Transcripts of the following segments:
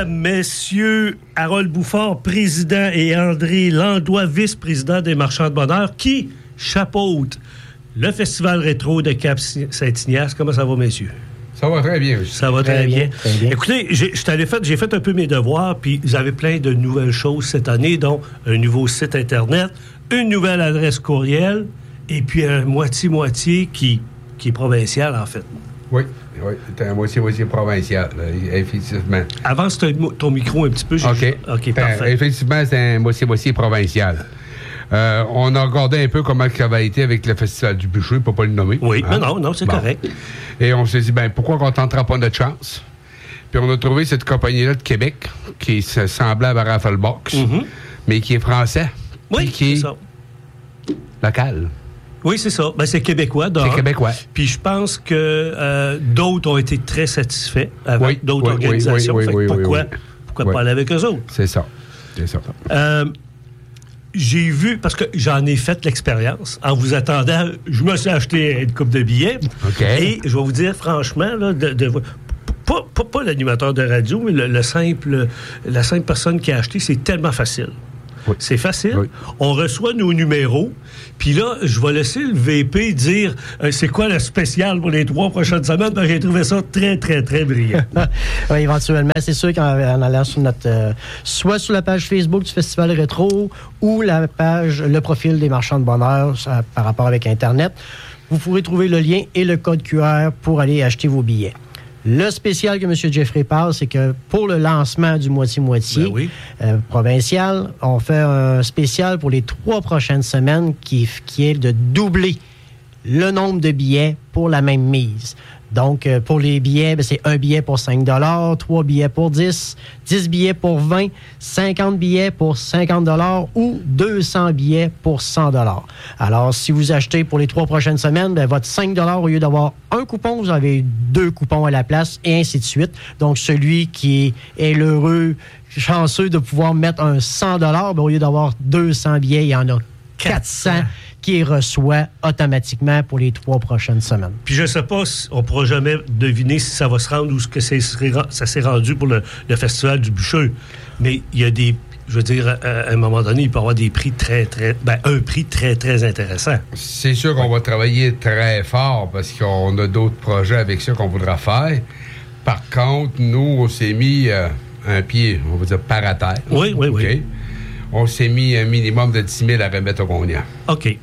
Mesdames, Messieurs, Harold Bouffard, président, et André Landois, vice-président des Marchands de Bonheur, qui chapeaute le Festival rétro de Cap-Saint-Ignace. Comment ça va, messieurs? Ça va très bien. Ça va très bien. Écoutez, j'ai fait un peu mes devoirs, puis vous avez plein de nouvelles choses cette année, dont un nouveau site Internet, une nouvelle adresse courriel, et puis un moitié-moitié qui est provincial, en fait. Oui, c'est un moitié-moitié provincial, effectivement. Avance ton micro un petit peu. OK, parfait. Effectivement, c'est un moitié-moitié provincial. On a regardé un peu comment ça avait été avec le Festival du Bûcher, pour ne pas le nommer. Oui, hein? Non, c'est correct. Et on s'est dit, pourquoi on ne tentera pas notre chance? Puis on a trouvé cette compagnie-là de Québec, qui est semblable à Rafflebox, mais qui est français. Oui, qui est ça. Local. Oui, c'est ça. C'est québécois, donc. C'est québécois. Puis je pense que d'autres ont été très satisfaits avec d'autres organisations. Pourquoi pas aller avec eux autres? C'est ça. J'ai vu, parce que j'en ai fait l'expérience, en vous attendant, je me suis acheté une coupe de billets. Et je vais vous dire, franchement, là, pas l'animateur de radio, mais la simple personne qui a acheté, c'est tellement facile. Oui. C'est facile. Oui. On reçoit nos numéros. Puis là, je vais laisser le VP dire c'est quoi le spécial pour les 3 prochaines semaines. J'ai trouvé ça très, très, très brillant. Oui, éventuellement. C'est sûr qu'en allant sur notre... soit sur la page Facebook du Festival Rétro ou la page, le profil des Marchands de Bonheur par rapport avec Internet, vous pourrez trouver le lien et le code QR pour aller acheter vos billets. Le spécial que M. Jeffrey parle, c'est que pour le lancement du moitié-moitié provincial, on fait un spécial pour les 3 prochaines semaines qui est de doubler le nombre de billets pour la même mise. Donc, pour les billets, c'est 1 billet pour 5 $, 3 billets pour 10, 10 billets pour 20, 50 billets pour 50 $ ou 200 billets pour 100 $. Alors, si vous achetez pour les 3 prochaines semaines, votre 5 $, au lieu d'avoir un coupon, vous avez 2 coupons à la place, et ainsi de suite. Donc, celui qui est l'heureux, chanceux de pouvoir mettre un 100 $, au lieu d'avoir 200 billets, il y en a 400 qui reçoit automatiquement pour les 3 prochaines semaines. Puis je ne sais pas, on ne pourra jamais deviner si ça va se rendre ou ce que ça s'est rendu pour le Festival du Bûcher. Mais il y a des... Je veux dire, à un moment donné, il peut y avoir des prix très, très... un prix très, très intéressant. C'est sûr qu'on va travailler très fort parce qu'on a d'autres projets avec ça qu'on voudra faire. Par contre, nous, on s'est mis un pied, on va dire, par à terre. Oui. On s'est mis un minimum de 10 000 à remettre au gagnant. OK.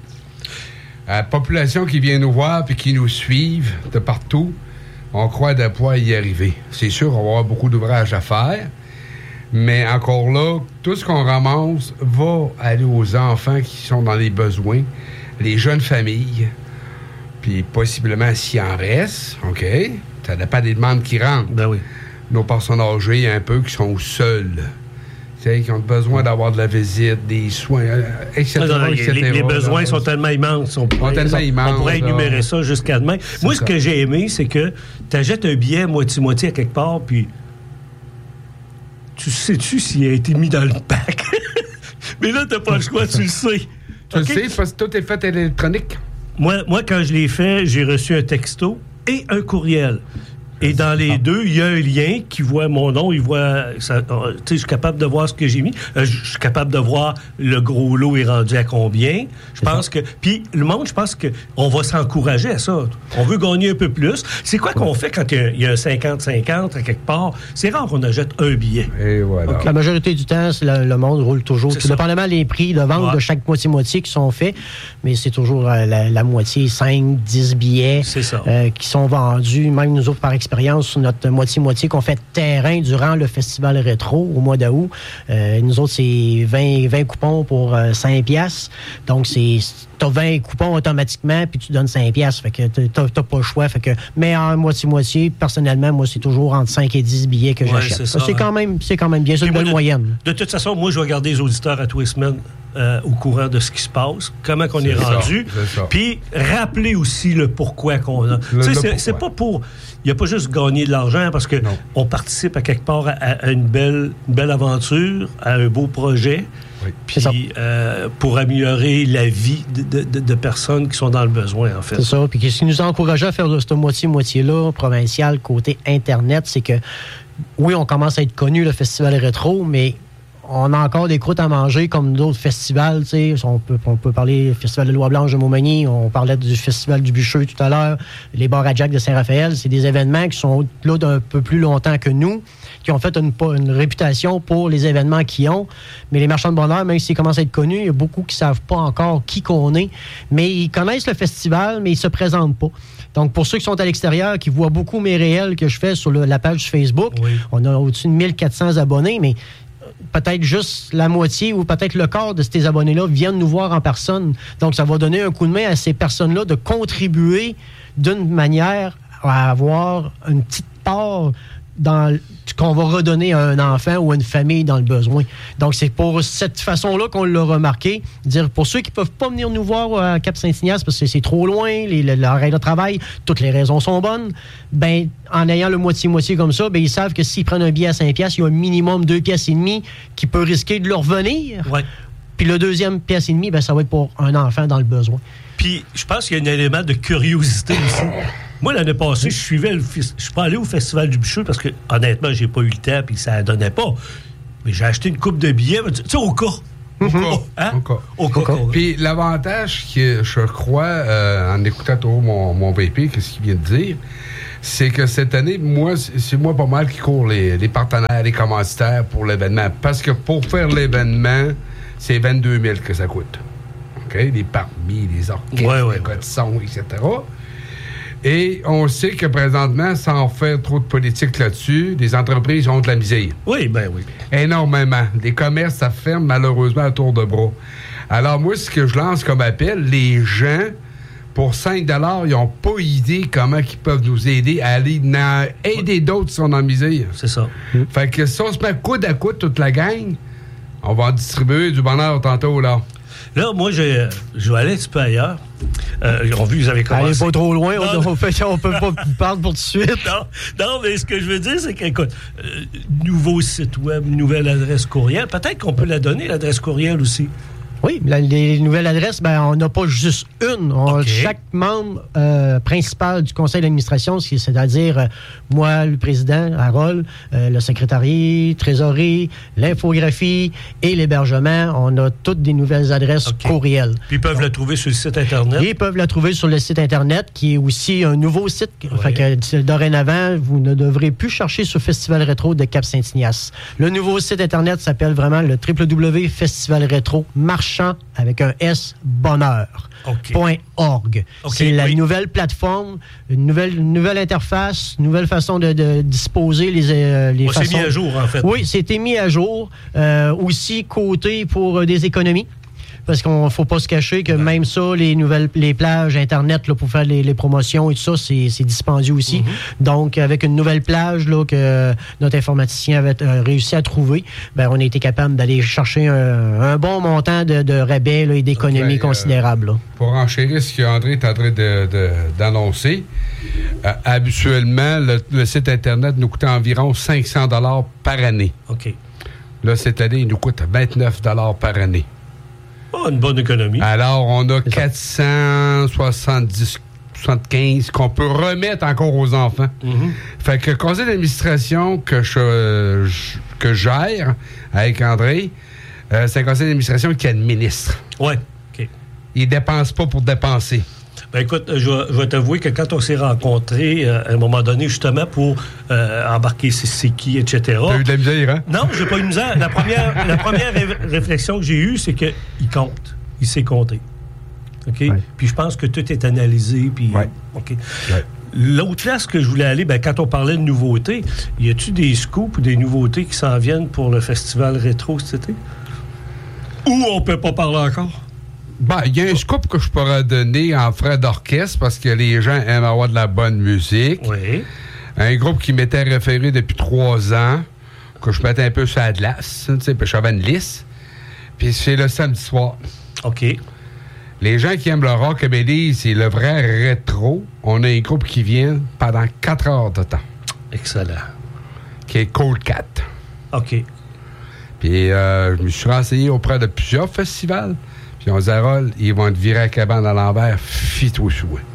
La population qui vient nous voir et qui nous suivent de partout, on croit de pouvoir y arriver. C'est sûr, on va avoir beaucoup d'ouvrages à faire, mais encore là, tout ce qu'on ramasse va aller aux enfants qui sont dans les besoins, les jeunes familles, puis possiblement s'il en reste, OK, ça dépend des demandes qui rentrent. Ben oui. Nos personnes âgées, un peu, qui sont seules. Qui ont besoin d'avoir de la visite, des soins, etc. Les besoins sont tellement immenses. On pourrait énumérer ça jusqu'à demain. Moi, ce que j'ai aimé, c'est que tu achètes un billet moitié-moitié à quelque part, puis tu sais-tu s'il a été mis dans le pack? Mais là, t'as pas le choix, tu le sais. Tu le sais, parce que tout est fait électronique. Moi, quand je l'ai fait, j'ai reçu un texto et un courriel. Et dans les deux, il y a un lien qui voit mon nom, il voit... je suis capable de voir ce que j'ai mis. Je suis capable de voir le gros lot est rendu à combien. Je pense que... Puis le monde, je pense qu'on va s'encourager à ça. On veut gagner un peu plus. C'est quoi qu'on fait quand il y a un 50-50 à quelque part? C'est rare qu'on achète un billet. Et voilà. Okay. La majorité du temps, le monde roule toujours. Tout dépendamment des prix de vente de chaque moitié-moitié qui sont faits, mais c'est toujours la moitié, 5-10 billets qui sont vendus. Même nous autres, par expérience, sur notre moitié-moitié qu'on fait terrain durant le Festival Rétro au mois d'août. Nous autres, c'est 20 coupons pour 5 $. Donc, t'as 20 coupons automatiquement, puis tu donnes 5 $. Fait que t'as pas le choix. Fait que, mais en moitié-moitié, personnellement, moi, c'est toujours entre 5 et 10 billets que j'achète. C'est quand même bien. C'est une bonne moyenne. De toute façon, moi, je vais garder les auditeurs à tous les semaines au courant de ce qui se passe, comment qu'on est rendu. Puis, rappeler aussi le pourquoi qu'on a. C'est pas pour... Il n'y a pas juste gagner de l'argent parce qu'on participe à quelque part à une belle aventure, à un beau projet. Oui. Puis pour améliorer la vie de personnes qui sont dans le besoin, en fait. C'est ça. Puis ce qui nous a encouragé à faire cette moitié-moitié-là, provincial, côté Internet, c'est que oui, on commence à être connu, le Festival Rétro, mais on a encore des croûtes à manger comme d'autres festivals. On peut parler du Festival de Loire-Blanche de Montmagny, on parlait du Festival du Bûcheux tout à l'heure, les bars à Jack de Saint-Raphaël. C'est des événements qui sont là d'un peu plus longtemps que nous, qui ont fait une réputation pour les événements qu'ils ont. Mais les marchands de bonheur, même s'ils commencent à être connus, il y a beaucoup qui ne savent pas encore qui qu'on est. Mais ils connaissent le festival, mais ils ne se présentent pas. Donc, pour ceux qui sont à l'extérieur, qui voient beaucoup mes réels que je fais sur la page Facebook, on a au-dessus de 1400 abonnés, mais peut-être juste la moitié ou peut-être le quart de ces abonnés-là viennent nous voir en personne. Donc, ça va donner un coup de main à ces personnes-là de contribuer d'une manière à avoir une petite part qu'on va redonner à un enfant ou à une famille dans le besoin. Donc, c'est pour cette façon-là qu'on l'a remarqué. Dire pour ceux qui ne peuvent pas venir nous voir à Cap-Saint-Ignace parce que c'est trop loin, leur règle de travail, toutes les raisons sont bonnes, ben en ayant le moitié-moitié comme ça, ben ils savent que s'ils prennent un billet à 5$, il y a un minimum 2,5$ qui peut risquer de leur revenir. Ouais. Puis le deuxième pièce et demie, ben ça va être pour un enfant dans le besoin. Puis, je pense qu'il y a un élément de curiosité aussi. Moi, l'année passée, je suis pas allé au Festival du Bûcheux parce que, honnêtement, j'ai pas eu le temps et ça ne donnait pas. Mais j'ai acheté une coupe de billets, tu sais, au cas. Au cas. Puis l'avantage que je crois, en écoutant mon VP, qu'est-ce qu'il vient de dire, c'est que cette année, c'est moi pas mal qui cours les partenaires, les commanditaires pour l'événement. Parce que pour faire l'événement, c'est 22 000 que ça coûte. OK? Les parmis, les orchestres, les gars de son, etc. Et on sait que présentement, sans faire trop de politique là-dessus, les entreprises ont de la misère. Oui. Énormément. Les commerces, ça ferme malheureusement à tour de bras. Alors moi, ce que je lance comme appel, les gens, pour 5 $, ils n'ont pas idée comment ils peuvent nous aider à aller aider d'autres qui sont en misère. C'est ça. Fait que si on se met coude à coude, toute la gang, on va en distribuer du bonheur tantôt, là. Là, moi, je vais aller un petit peu ailleurs. On vu que vous avez commencé. Allez pas trop loin, on peut pas parler pour tout de suite. Non, mais ce que je veux dire, c'est qu'écoute, nouveau site web, nouvelle adresse courriel, peut-être qu'on peut la donner, l'adresse courriel aussi. Oui, les nouvelles adresses, on n'a pas juste une. Chaque membre principal du conseil d'administration, c'est-à-dire moi, le président, Harold, le secrétariat, trésorerie, l'infographie et l'hébergement, on a toutes des nouvelles adresses courriels. Puis ils peuvent la trouver sur le site Internet. Ils peuvent la trouver sur le site Internet, qui est aussi un nouveau site. Fait que dorénavant, vous ne devrez plus chercher sur Festival Rétro de Cap-Saint-Ignace. Le nouveau site Internet s'appelle vraiment le www.festivalretro marchand avec un S bonheur.org. C'est la nouvelle plateforme, une nouvelle interface, une nouvelle façon de disposer les façons. C'est mis à jour, en fait. Oui, c'était mis à jour. Aussi côté pour des économies. Parce qu'on ne faut pas se cacher que même ça, les plages Internet là, pour faire les promotions et tout ça, c'est dispendieux aussi. Donc, avec une nouvelle plage là, que notre informaticien avait réussi à trouver, on a été capable d'aller chercher un bon montant de rabais là, et d'économies considérables. Là. Pour enchérir ce qu'André est en train d'annoncer, habituellement, le site Internet nous coûtait environ 500 $ par année. OK. Là, cette année, il nous coûte 29 $ par année. Une bonne économie. Alors, on a 475 qu'on peut remettre encore aux enfants. Fait que le conseil d'administration que je gère avec André, c'est un conseil d'administration qui administre. Oui. OK. Il ne dépense pas pour dépenser. Écoute, je vais t'avouer que quand on s'est rencontrés, à un moment donné, justement, pour embarquer c'est qui, etc. T'as eu de la misère, hein? Non, j'ai pas eu de misère. La première réflexion que j'ai eue, c'est qu'il compte. Il sait compter. OK? Ouais. Puis je pense que tout est analysé. Puis, OK. Ouais. L'autre place que je voulais aller, quand on parlait de nouveautés, y a-tu des scoops ou des nouveautés qui s'en viennent pour le festival rétro cet été? Ou on peut pas parler encore? Il y a un scoop que je pourrais donner en frais d'orchestre parce que les gens aiment avoir de la bonne musique. Oui. Un groupe qui m'était référé depuis 3 ans, que je mettais un peu sur la glace, tu sais, puis j'avais une liste. Puis c'est le samedi soir. OK. Les gens qui aiment le rock et c'est le vrai rétro. On a un groupe qui vient pendant 4 heures de temps. Excellent. Qui est Cold Cat. OK. Puis je me suis renseigné auprès de plusieurs festivals. Puis on dit, Harold, ils vont te virer à cabane à l'envers, fit au souhait.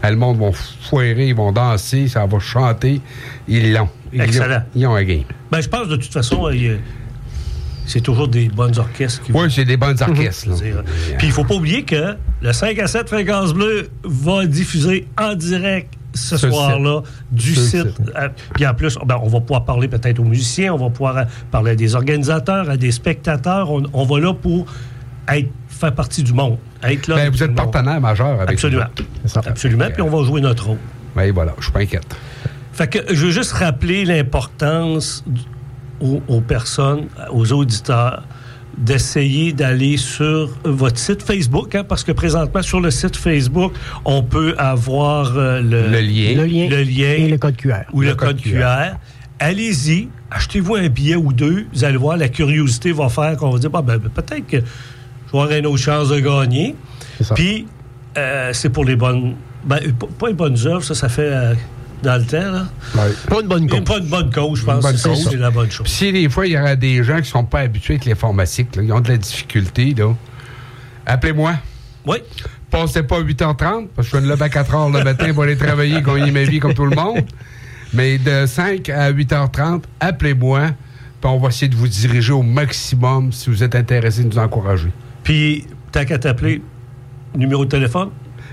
Le monde va foirer, ils vont danser, ça va chanter. Ils l'ont. Excellent. Ils ont un game. Ben, je pense de toute façon, c'est toujours des bonnes orchestres. Oui, c'est des bonnes orchestres. Puis il ne faut pas oublier que le 5 à 7 Fréquence Bleue va diffuser en direct ce soir-là du site. Puis en plus, on va pouvoir parler peut-être aux musiciens, on va pouvoir parler à des organisateurs, à des spectateurs. On va là pour faire partie du monde. Être là vous êtes partenaire majeur avec Absolument. Absolument. Puis on va jouer notre rôle. Oui, voilà. Je suis pas inquiète. Fait que je veux juste rappeler l'importance aux personnes, aux auditeurs, d'essayer d'aller sur votre site Facebook, parce que présentement, sur le site Facebook, on peut avoir le lien et le code QR. Ou le code QR. Allez-y, achetez-vous un billet ou deux, vous allez voir, la curiosité va faire qu'on va dire, peut-être que je vais avoir une autre chance de gagner. Puis, c'est pour les bonnes... pas les bonnes œuvres, ça fait... dans le temps, là. Ouais. Pas une bonne cause. Pas une bonne cause, je pense que c'est la bonne chose. Puis si des fois, il y aura des gens qui ne sont pas habitués avec l'informatique, là, ils ont de la difficulté, là, appelez-moi. Oui. Passez pas à 8h30, parce que je suis une lève à 4h le matin pour aller travailler, gagner ma vie comme tout le monde. Mais de 5 à 8h30, appelez-moi, puis on va essayer de vous diriger au maximum si vous êtes intéressé de nous encourager. Puis, t'as qu'à t'appeler, numéro de téléphone?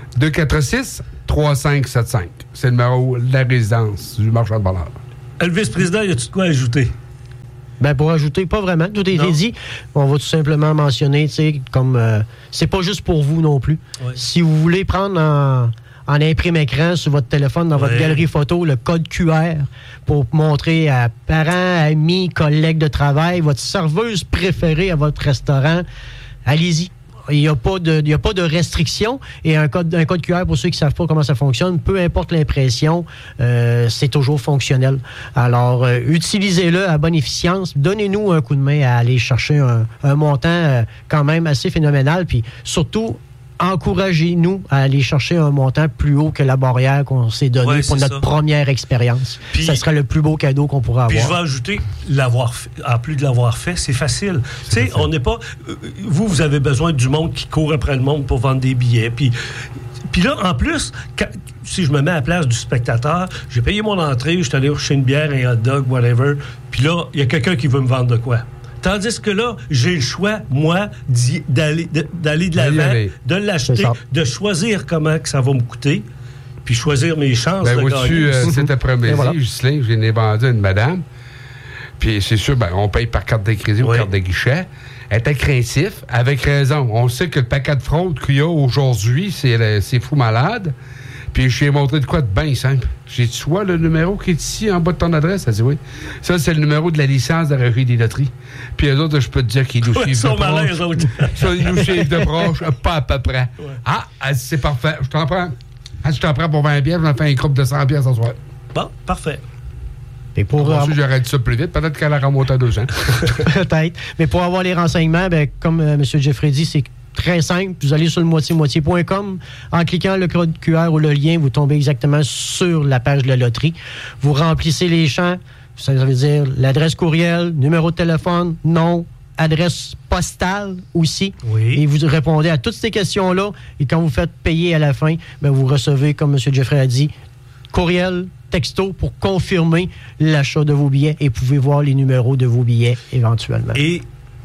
246-3575. C'est le numéro de la résidence du marchand de bonheur. Le vice-président, y a-tu de quoi ajouter? Pour ajouter, pas vraiment. Tout a été dit. On va tout simplement mentionner, tu sais, comme c'est pas juste pour vous non plus. Oui. Si vous voulez prendre en imprime-écran sur votre téléphone, dans votre galerie photo, le code QR pour montrer à parents, amis, collègues de travail, votre serveuse préférée à votre restaurant, allez-y. Il n'y a pas de restriction et un code QR, pour ceux qui ne savent pas comment ça fonctionne, peu importe l'impression, c'est toujours fonctionnel. Alors, utilisez-le à bonne efficience. Donnez-nous un coup de main à aller chercher un montant quand même assez phénoménal. Puis surtout, encouragez-nous à aller chercher un montant plus haut que la barrière qu'on s'est donnée pour notre première expérience. Puis, ça serait le plus beau cadeau qu'on pourrait avoir. Puis je vais ajouter, en plus de l'avoir fait, c'est facile. Tu sais, on n'est pas... Vous avez besoin du monde qui court après le monde pour vendre des billets. Puis là, en plus, si je me mets à la place du spectateur, j'ai payé mon entrée, je suis allé chercher une bière, un hot dog, whatever. Puis là, il y a quelqu'un qui veut me vendre de quoi. Tandis que là, j'ai le choix, moi, d'aller de l'avant, de l'acheter, de choisir comment que ça va me coûter, puis choisir mes chances de gagner. Cet après-midi, Ghislain, j'ai vendu à une madame, puis c'est sûr, on paye par carte de crédit ou carte de guichet. Elle était craintif, avec raison. On sait que le paquet de fraude qu'il y a aujourd'hui, c'est fou malade. Puis je lui ai montré de quoi de bien simple. J'ai dit, tu vois le numéro qui est ici, en bas de ton adresse? Elle dit oui. Ça, c'est le numéro de la licence de la Régie des loteries. Puis eux autres, je peux te dire qu'ils nous suivent de proche. Ça, ils nous suivent de proche, pas à peu près. Ouais. Ah, c'est parfait. Je t'en prends. Je t'en prends pour 20 pièces, je vais faire un groupe de 100 pièces ce soir. Bon, parfait. Et pour j'aurais dit ça plus vite. Peut-être qu'elle a remonté à 200. Peut-être. Mais pour avoir les renseignements, comme M. Jeffrey dit, c'est très simple. Vous allez sur le moitié-moitié.com. En cliquant le code QR ou le lien, vous tombez exactement sur la page de la loterie. Vous remplissez les champs. Ça veut dire l'adresse courriel, numéro de téléphone, nom, adresse postale aussi. Oui. Et vous répondez à toutes ces questions-là. Et quand vous faites payer à la fin, vous recevez, comme M. Jeffrey a dit, courriel, texto pour confirmer l'achat de vos billets et pouvez voir les numéros de vos billets éventuellement. Et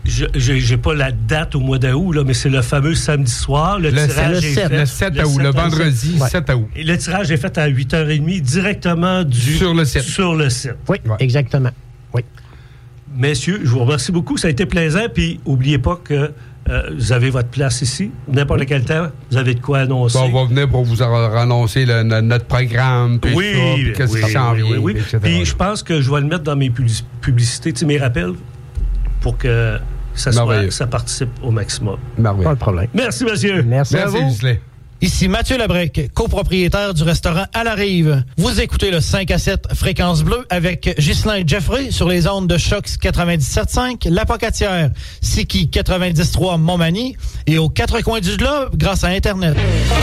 j'ai pas la date au mois d'août, là, mais c'est le fameux samedi soir. Le tirage est fait. Le 7 août, le vendredi 7 août. Et le tirage est fait à 8h30 directement sur le site. Oui, exactement. Oui. Messieurs, je vous remercie beaucoup. Ça a été plaisant. Puis, n'oubliez pas que vous avez votre place ici. N'importe quel temps, vous avez de quoi annoncer. On va venir pour vous annoncer notre programme. Puis qu'est-ce qui s'en vient. Oui. Puis, je pense que je vais le mettre dans mes publicités, mes rappels, pour que ça participe au maximum. Merveilleux. Pas de problème. Merci, monsieur. Merci à vous. Ici Mathieu Labrec, copropriétaire du restaurant À la Rive. Vous écoutez le 5 à 7 Fréquence Bleue avec Ghislain Jeffrey sur les ondes de Chocs 97.5, La Pocatière, Siki 90.3 Montmagny et aux quatre coins du globe grâce à Internet.